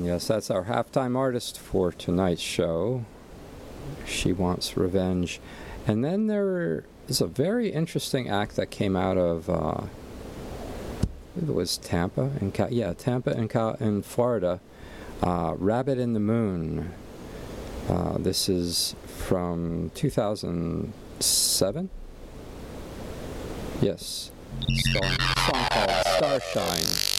And yes, that's our halftime artist for tonight's show. She Wants Revenge. And then there is a very interesting act that came out of, it was Tampa, in Florida. Rabbit in the Moon. This is from 2007? Yes. Song called Starshine.